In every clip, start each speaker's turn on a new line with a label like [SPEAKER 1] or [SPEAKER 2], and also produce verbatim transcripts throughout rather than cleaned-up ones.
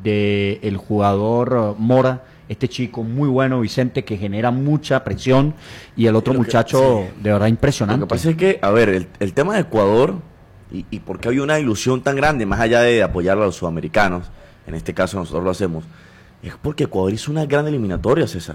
[SPEAKER 1] de el jugador Mora, este chico muy bueno, Vicente, que genera mucha presión, y el otro muchacho, sí, de verdad impresionante.
[SPEAKER 2] Lo que pasa es que, a ver, el, el tema de Ecuador, y, y porque había una ilusión tan grande, más allá de apoyar a los sudamericanos, en este caso nosotros lo hacemos, es porque Ecuador hizo una gran eliminatoria, César.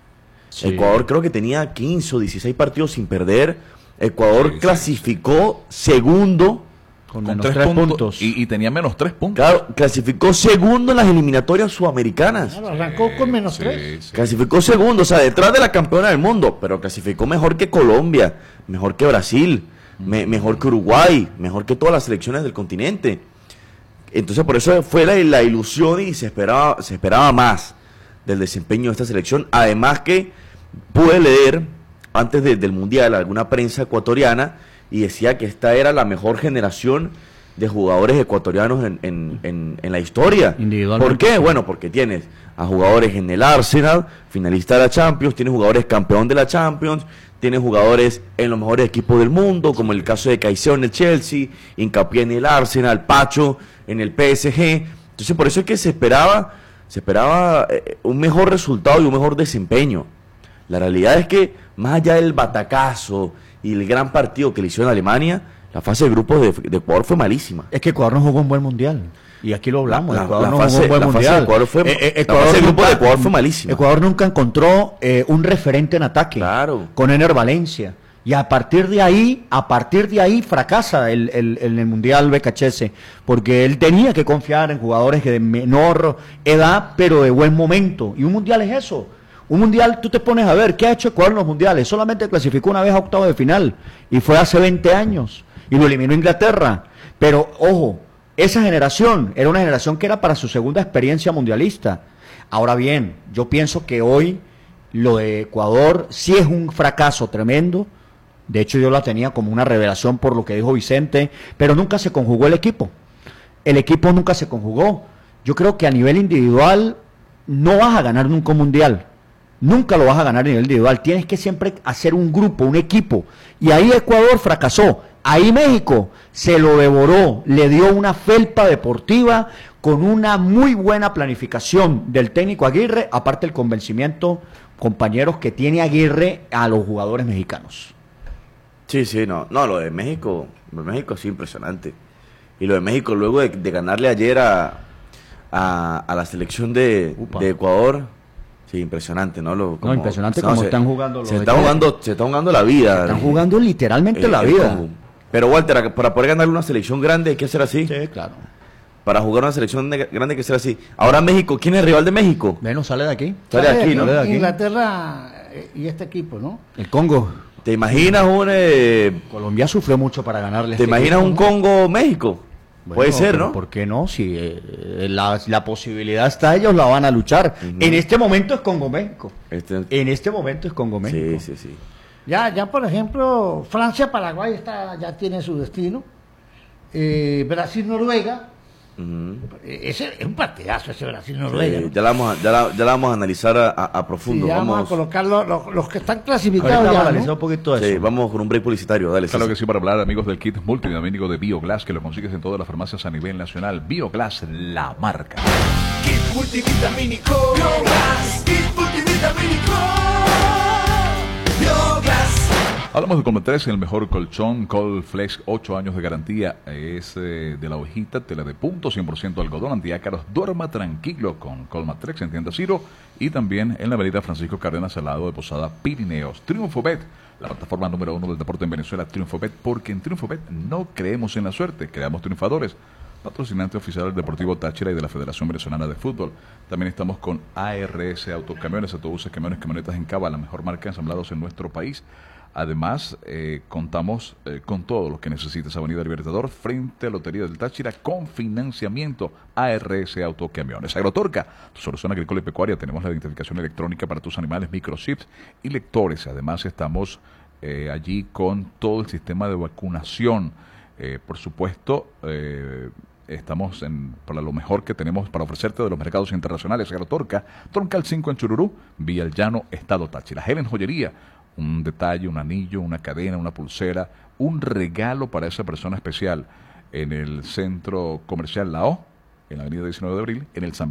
[SPEAKER 2] Sí. Ecuador creo que tenía quince o dieciséis partidos sin perder. Ecuador sí, clasificó sí. segundo
[SPEAKER 1] con, con tres, tres puntos, puntos.
[SPEAKER 3] Y, y tenía menos tres puntos.
[SPEAKER 2] Claro, clasificó segundo en las eliminatorias sudamericanas.
[SPEAKER 4] Claro, arrancó con menos sí, tres.
[SPEAKER 2] Sí. Clasificó segundo, o sea, detrás de la campeona del mundo, pero clasificó mejor que Colombia, mejor que Brasil, mm. me, mejor que Uruguay, mejor que todas las selecciones del continente. Entonces, por eso fue la, la ilusión y se esperaba, se esperaba más del desempeño de esta selección. Además que pude leer antes de, del Mundial alguna prensa ecuatoriana y decía que esta era la mejor generación de jugadores ecuatorianos en, en, en, en la historia. ¿Por qué? Bueno, porque tienes a jugadores en el Arsenal, finalista de la Champions, tienes jugadores campeón de la Champions, tienes jugadores en los mejores equipos del mundo, como el caso de Caicedo en el Chelsea, Hincapié en el Arsenal, Pacho en el P S G. Entonces, por eso es que se esperaba, se esperaba eh, un mejor resultado y un mejor desempeño. La realidad es que, más allá del batacazo y el gran partido que le hicieron a Alemania, la fase de grupos de, de Ecuador fue malísima.
[SPEAKER 1] Es que Ecuador no jugó un buen mundial. Y aquí lo hablamos.
[SPEAKER 2] La,
[SPEAKER 1] Ecuador
[SPEAKER 2] la
[SPEAKER 1] no
[SPEAKER 2] fase,
[SPEAKER 1] jugó un buen
[SPEAKER 2] la
[SPEAKER 1] mundial.
[SPEAKER 2] Fase de Ecuador fue,
[SPEAKER 1] eh, eh,
[SPEAKER 2] Ecuador, la fase de grupo de Ecuador fue malísima.
[SPEAKER 1] Ecuador nunca encontró eh, un referente en ataque.
[SPEAKER 2] Claro.
[SPEAKER 1] Con Ener Valencia. Y a partir de ahí, a partir de ahí fracasa el, el, el, el Mundial B K H S, porque él tenía que confiar en jugadores de menor edad, pero de buen momento. Y un Mundial es eso. Un Mundial, tú te pones a ver, ¿qué ha hecho Ecuador en los Mundiales? Solamente clasificó una vez a octavo de final, y fue hace veinte años, y lo eliminó Inglaterra. Pero, ojo, esa generación era una generación que era para su segunda experiencia mundialista. Ahora bien, yo pienso que hoy lo de Ecuador sí es un fracaso tremendo. De hecho, yo la tenía como una revelación por lo que dijo Vicente, pero nunca se conjugó el equipo. El equipo nunca se conjugó. Yo creo que a nivel individual no vas a ganar nunca un mundial. Nunca lo vas a ganar a nivel individual. Tienes que siempre hacer un grupo, un equipo. Y ahí Ecuador fracasó. Ahí México se lo devoró. Le dio una felpa deportiva con una muy buena planificación del técnico Aguirre, aparte el convencimiento, compañeros, que tiene Aguirre a los jugadores mexicanos.
[SPEAKER 2] Sí, sí, no, no, lo de México, lo de México sí impresionante. Y lo de México luego de, de ganarle ayer a, a, a la selección de, de Ecuador, sí, impresionante, ¿no? Lo, como,
[SPEAKER 1] no, impresionante
[SPEAKER 2] no,
[SPEAKER 1] como
[SPEAKER 2] se,
[SPEAKER 1] están jugando los
[SPEAKER 2] se está jugando, se está jugando la vida.
[SPEAKER 1] Se están jugando literalmente
[SPEAKER 2] eh,
[SPEAKER 1] la vida.
[SPEAKER 2] Congo. Pero Walter, para poder ganarle una selección grande hay que hacer así.
[SPEAKER 1] Sí, claro.
[SPEAKER 2] Para jugar una selección de, grande hay que ser así. Ahora México, ¿quién es el rival de México?
[SPEAKER 1] Bueno, sale de aquí.
[SPEAKER 2] Sale de aquí, ¿no?
[SPEAKER 4] Sale de aquí. Inglaterra y este equipo, ¿no?
[SPEAKER 1] El Congo.
[SPEAKER 2] ¿Te imaginas un... Eh,
[SPEAKER 1] Colombia sufrió mucho para ganarle.
[SPEAKER 2] ¿Te
[SPEAKER 1] este
[SPEAKER 2] imaginas
[SPEAKER 1] equipo,
[SPEAKER 2] un
[SPEAKER 1] ¿no?
[SPEAKER 2] Congo-México?
[SPEAKER 1] Bueno,
[SPEAKER 2] puede ser, ¿no?
[SPEAKER 1] ¿Por qué no? Si eh, la, la posibilidad está, ellos la van a luchar. Uh-huh. En este momento es Congo-México. Este... En este momento es Congo-México.
[SPEAKER 2] Sí, sí, sí.
[SPEAKER 4] Ya, ya por ejemplo, Francia-Paraguay está, ya tiene su destino. Eh, Brasil-Noruega. Uh-huh. Ese es un partidazo, ese Brasil-Noruega.
[SPEAKER 2] Sí, ¿no? ya, la vamos a, ya, la, ya la vamos a analizar a, a, a profundo.
[SPEAKER 4] Sí, ya vamos, vamos a colocar los, los, los que están clasificados. Ya,
[SPEAKER 1] vamos, ¿no? un poquito de
[SPEAKER 2] sí,
[SPEAKER 1] eso.
[SPEAKER 2] vamos con un break publicitario. Dale,
[SPEAKER 3] claro que sí, para hablar, amigos del kit multivitamínico de Bioglass, que lo consigues en todas las farmacias a nivel nacional. Bioglass, la marca.
[SPEAKER 5] Kit multivitamínico Bioglass, kit multivitamínico Bioglass.
[SPEAKER 3] Hablamos de Colmatrix, el mejor colchón, Colflex, ocho años de garantía, es eh, de la ovejita, tela de punto, cien por ciento algodón, antiácaros, duerma tranquilo con Colmatrix en tienda Ciro y también en la avenida Francisco Cárdenas al lado de Posada Pirineos. TriunfoBet, la plataforma número uno del deporte en Venezuela, TriunfoBet, porque en TriunfoBet no creemos en la suerte, creamos triunfadores. Patrocinante oficial del Deportivo Táchira y de la Federación Venezolana de Fútbol. También estamos con A R S Autocamiones, autobuses, camiones, camionetas en Cava, la mejor marca ensamblados en nuestro país. Además, eh, contamos eh, con todo lo que necesites. Avenida Libertador, frente a Lotería del Táchira, con financiamiento. A R S Autocamiones. Agrotorca, tu solución agrícola y pecuaria. Tenemos la identificación electrónica para tus animales, microchips y lectores. Además, estamos eh, allí con todo el sistema de vacunación. Eh, por supuesto, eh, estamos en, para lo mejor que tenemos para ofrecerte de los mercados internacionales. Agrotorca, Troncal cinco en Chururú, Vía El Llano, Estado Táchira. Helen Joyería, un detalle, un anillo, una cadena, una pulsera, un regalo para esa persona especial en el centro comercial La O, en la avenida diecinueve de abril, en el San